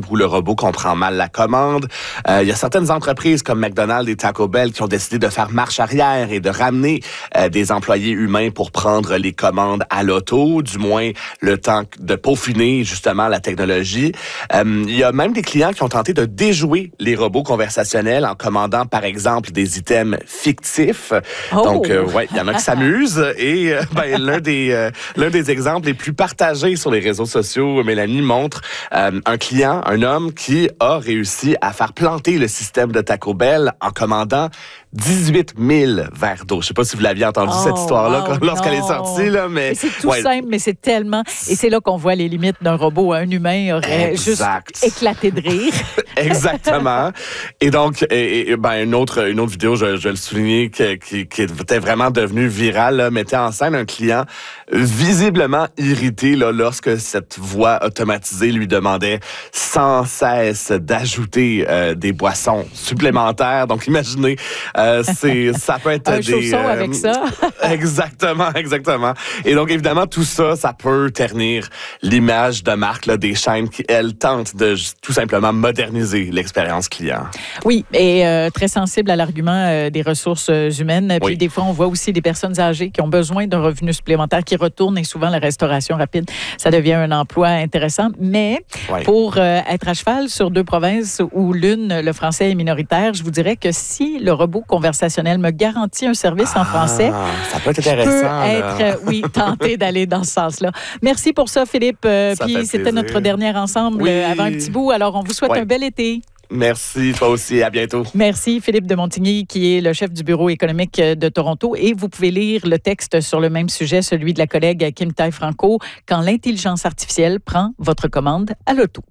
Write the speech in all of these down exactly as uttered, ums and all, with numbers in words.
où le robot comprend mal la commande. Euh, il y a certaines entreprises comme McDonald's et Taco Bell qui ont décidé de faire marche arrière et de ramener euh, des employés humains pour prendre les commandes à l'auto, du moins le temps de peaufiner justement la technologie. Euh, il y a même des clients qui ont tenté de déjouer les robots conversationnels en commandant par exemple des items fictifs. Oh. Donc euh, ouais, il y en a qui s'amusent et euh, ben, l'un des euh, l'un des exemples les plus partagés sur les réseaux sociaux, Mélanie, montre euh, un client, un homme qui a réussi à faire planter le système de Taco Bell en commandant dix-huit mille verres d'eau. Je sais pas si vous l'aviez entendu Oh, cette histoire-là wow, lorsqu'elle est non. sortie là, mais Et c'est tout ouais. simple, mais c'est tellement... Et c'est là qu'on voit les limites d'un robot. Un humain aurait Exact. juste éclaté de rire. Exactement. Et donc, et, et, ben, une autre, une autre vidéo, je, je vais le souligner, qui, qui, qui était vraiment devenue virale, là, mettait en scène un client visiblement irrité là, lorsque cette voix automatisée lui demandait sans cesse d'ajouter euh, des boissons supplémentaires. Donc, imaginez, euh, c'est, ça peut être un des... chausson euh, avec ça. Exactement, exactement. Et donc, évidemment, tout ça, ça peut ternir l'image de marque là, des chaînes qui, elles, tentent de tout simplement moderniser l'expérience client. Oui, et euh, très sensible à l'argument euh, des ressources humaines. Puis Oui. des fois, on voit aussi des personnes âgées qui ont besoin d'un revenu supplémentaire, qui retournent, et souvent la restauration rapide, ça devient un emploi intéressant. Mais Oui. pour euh, être à cheval sur deux provinces où l'une, le français est minoritaire, je vous dirais que si le robot conversationnel me garantit un service Ah, en français, ça peut être je peux intéressant. être, là. euh, oui, tenté d'aller dans ce sens-là. Merci pour ça, Philippe. Euh, Ça Puis fait c'était plaisir. notre dernier ensemble Oui. euh, avant un petit bout. Alors, on vous souhaite Ouais. un bel été. Merci, toi aussi. À bientôt. Merci, Philippe de Montigny, qui est le chef du bureau économique de Toronto. Et vous pouvez lire le texte sur le même sujet, celui de la collègue Kim Tai-Franco, quand l'intelligence artificielle prend votre commande à l'auto.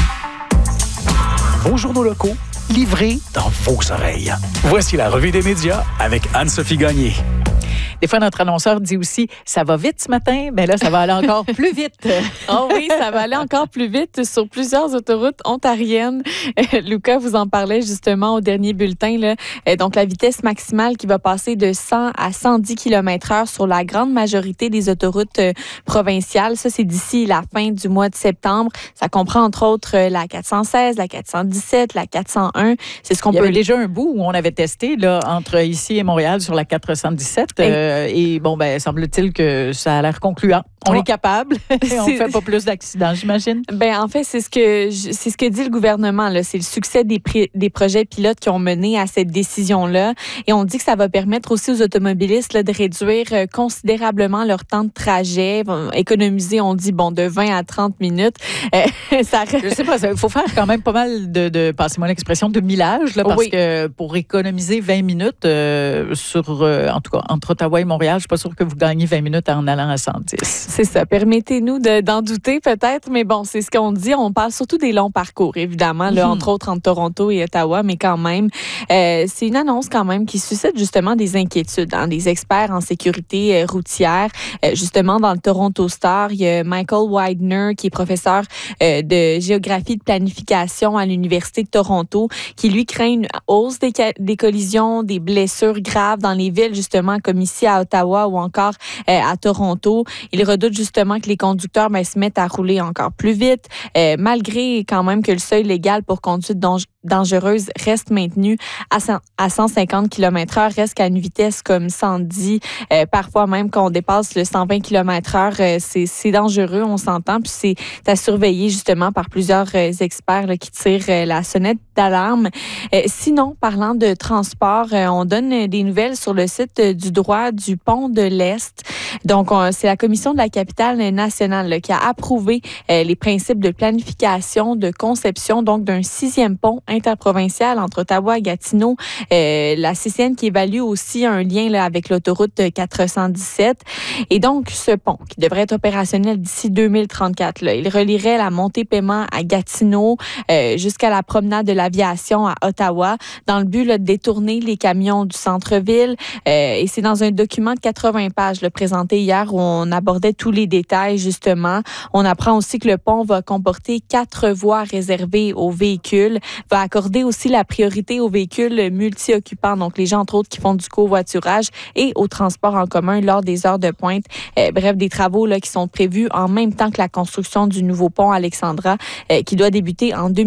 Vos journaux locaux, livrés dans vos oreilles. Voici la revue des médias avec Anne-Sophie Gagné. Des fois, notre annonceur dit aussi « ça va vite ce matin », mais là, ça va aller encore plus vite. Oh oui, ça va aller encore plus vite sur plusieurs autoroutes ontariennes. Euh, Lucas vous en parlait justement au dernier bulletin. Là. Euh, donc, la vitesse maximale qui va passer de cent à cent dix kilomètres heure sur la grande majorité des autoroutes euh, provinciales. Ça, c'est d'ici la fin du mois de septembre. Ça comprend entre autres euh, la quatre cent seize, la quatre cent dix-sept, la quatre cent un. C'est ce qu'on Il y peut... avait déjà un bout où on avait testé là, entre ici et Montréal sur la quatre cent dix-sept. Euh, et bon, ben, semble-t-il que ça a l'air concluant. On Oh. est capable. On ne C'est- fait pas plus d'accidents, j'imagine. Ben en fait, c'est ce que je- c'est ce que dit le gouvernement là, c'est le succès des pré- des projets pilotes qui ont mené à cette décision-là et on dit que ça va permettre aussi aux automobilistes là, de réduire euh, considérablement leur temps de trajet, vont économiser on dit bon de vingt à trente minutes. Euh, ça Je sais pas, il faut faire quand même pas mal de, de passez-moi l'expression, de millage, là, parce Oui. que pour économiser vingt minutes euh, sur, euh, en tout cas, entre Ottawa et Montréal, je suis pas sûre que vous gagnez vingt minutes en allant à cent dix. C'est ça. Permettez-nous de, d'en douter peut-être, mais bon, c'est ce qu'on dit. On parle surtout des longs parcours, évidemment, là, Mhm. entre autres entre Toronto et Ottawa, mais quand même, euh, c'est une annonce quand même qui suscite justement des inquiétudes. Hein, des experts en sécurité euh, routière, euh, justement dans le Toronto Star, il y a Michael Widener qui est professeur euh, de géographie de planification à l'Université de Toronto, qui lui craint une hausse des, ca- des collisions, des blessures graves dans les villes justement comme ici à Ottawa ou encore euh, à Toronto. Il redoute justement que les conducteurs ben, se mettent à rouler encore plus vite, euh, malgré quand même que le seuil légal pour conduite dangereuse dangereuse reste maintenue à, cent, à cent cinquante kilomètres heure, reste qu'à une vitesse comme cent dix. Euh, parfois même, quand on dépasse le cent vingt kilomètres heure, euh, c'est, c'est dangereux, on s'entend. Puis c'est à surveiller justement par plusieurs euh, experts là, qui tirent euh, la sonnette d'alarme. Euh, sinon, parlant de transport, euh, on donne des nouvelles sur le site euh, du droit du pont de l'Est. Donc, on, c'est la Commission de la capitale nationale là, qui a approuvé euh, les principes de planification, de conception, donc d'un sixième pont interprovincial entre Ottawa et Gatineau. Euh, la C C N qui évalue aussi un lien là, avec l'autoroute quatre cent dix-sept. Et donc, ce pont, qui devrait être opérationnel d'ici deux mille trente-quatre, là, il relierait la montée-paiement à Gatineau euh, jusqu'à la promenade de l'aviation à Ottawa, dans le but là, de détourner les camions du centre-ville. Euh, et c'est dans un document de quatre-vingts pages là, présenté hier où on abordait tous les détails, justement. On apprend aussi que le pont va comporter quatre voies réservées aux véhicules, va accorder aussi la priorité aux véhicules multi-occupants, donc les gens, entre autres, qui font du covoiturage et au transport en commun lors des heures de pointe. Euh, bref, des travaux là, qui sont prévus en même temps que la construction du nouveau pont Alexandra euh, qui doit débuter en deux mille